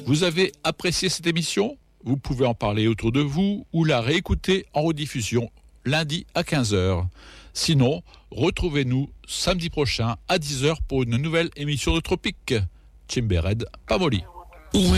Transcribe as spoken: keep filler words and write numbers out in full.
Vous avez apprécié cette émission ? Vous pouvez en parler autour de vous ou la réécouter en rediffusion lundi à quinze heures. Sinon, retrouvez-nous samedi prochain à dix heures pour une nouvelle émission de Tropique. Chimbered Pamoli.